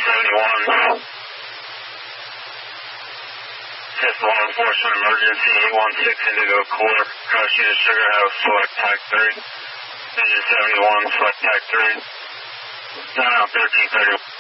71. Fifth law enforcement emergency 816 Indigo Cooler. Crush you to Sugar House, select TAC 3. Engine 71, select TAC 3. Down 1330.